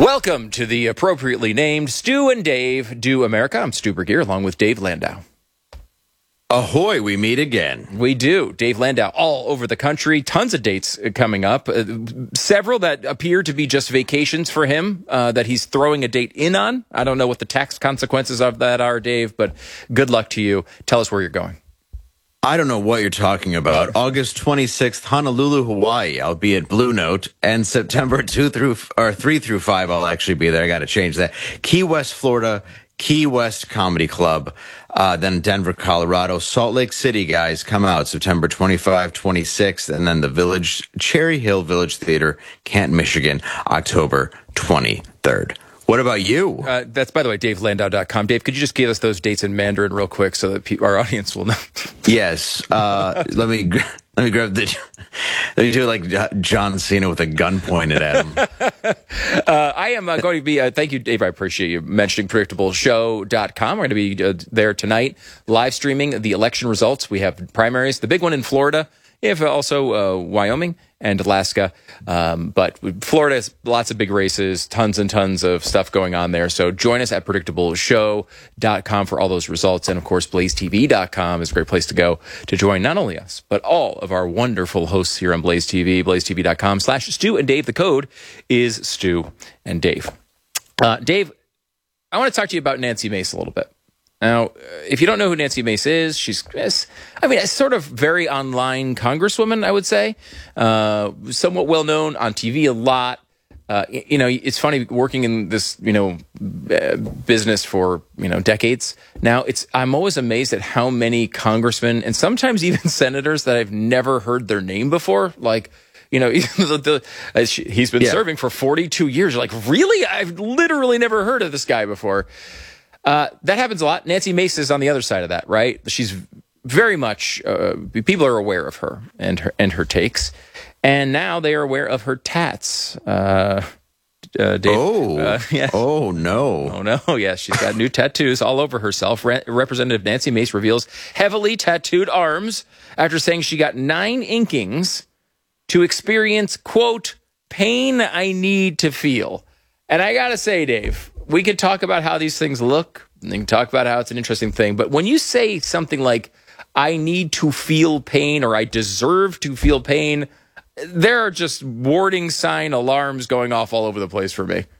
Welcome to the appropriately named Stu and Dave Do America. I'm Stu Bergier along with Dave Landau. Ahoy, we meet again. We do. Dave Landau all over the country. Tons of dates coming up. Several that appear to be just vacations for him that he's throwing a date in on. I don't know what the tax consequences of that are, Dave, but good luck to you. Tell us where you're going. I don't know what you're talking about. August 26th, Honolulu, Hawaii. I'll be at Blue Note. And September 3 through 5, I'll actually be there. I got to change that. Key West, Florida, Key West Comedy Club. Then Denver, Colorado. Salt Lake City, guys, come out September 25, 26th. And then the Village, Cherry Hill Village Theater, Canton, Michigan, October 23rd. What about you? That's, by the way, DaveLandau.com. Dave, could you just give us those dates in Mandarin real quick so that our audience will know? Yes. Let me grab the. Let me do like John Cena with a gun pointed at him. I am going to be. Thank you, Dave. I appreciate you mentioning PredictableShow.com. We're going to be there tonight, live streaming the election results. We have primaries, the big one in Florida. If also Wyoming and Alaska. But Florida has lots of big races, tons and tons of stuff going on there. So join us at PredictableShow.com for all those results. And, of course, BlazeTV.com is a great place to go to join not only us, but all of our wonderful hosts here on Blaze TV, BlazeTV.com/Stu and Dave. The code is Stu and Dave. Dave, I want to talk to you about Nancy Mace a little bit. Now, if you don't know who Nancy Mace is, she's a sort of very online congresswoman, I would say. Somewhat well-known on TV a lot. It's funny working in this, business for, decades. Now, I'm always amazed at how many congressmen and sometimes even senators that I've never heard their name before. Like, he's been serving for 42 years. You're like, really? I've literally never heard of this guy before. That happens a lot. Nancy Mace is on the other side of that, right? She's very much, people are aware of her and her takes. And now they are aware of her tats. Dave, yes. Oh, no. Oh, no. Yes, she's got new tattoos all over herself. Representative Nancy Mace reveals heavily tattooed arms after saying she got 9 inkings to experience, quote, pain I need to feel. And I got to say, Dave, we could talk about how these things look, and we can talk about how it's an interesting thing. But when you say something like, I need to feel pain or I deserve to feel pain, there are just warning sign alarms going off all over the place for me.